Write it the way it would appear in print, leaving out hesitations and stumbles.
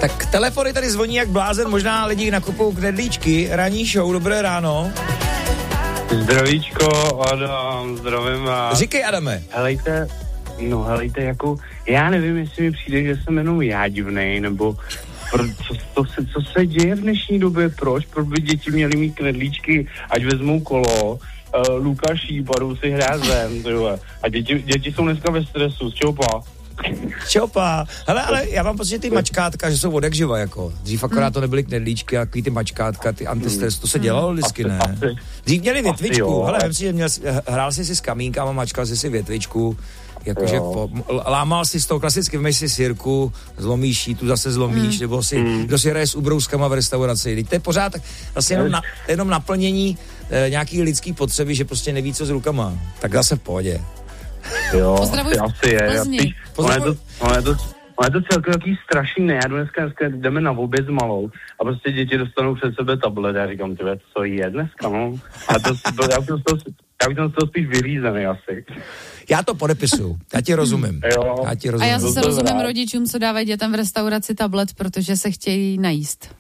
Tak telefony tady zvoní jak blázen, možná lidi nakupou knedlíčky. Ranní show, dobré ráno. Zdravíčko, Adam, zdravím vás. Říkej, Adame. Helejte, jako, já nevím, jestli mi přijde, že jsem jenom já divnej, nebo co se děje v dnešní době, proč by děti měly mít knedlíčky, ať vezmou kolo, Lukáš Šíparu si hrát zem, a děti jsou dneska ve stresu, Čopa. Hele, ale já mám pocit, že ty mačkátka, že jsou odjakživa, jako. Dřív akorát to nebyly knedlíčky, a ty mačkátka, ty antistres, to se dělalo vždycky, ne? Dřív měli větvičku, hele, vím si, že hrál jsi s kamínkama, mačkal jsi si větvičku, jakože lámal si z toho klasicky, vymeš si sirku, zlomíš jí, tu zase zlomíš, nebo kdo si hraje s ubrouskama v restauraci. Teď to je pořád vlastně jenom naplnění nějaký lidský potřeby, že prostě neví, co s rukama. Tak zase v pohodě. Jo, asi je. Ono je to celkově takový strašný, ne? Já dneska jdeme na oběd s malou a prostě děti dostanou před sebe tablet. Já říkám, co je dneska, no? A já bych tam z toho spíš vyřízený asi. Já to podepisuju, já ti rozumím. A já zase rozumím rodičům, co dávají dětem v restauraci tablet, protože se chtějí najíst.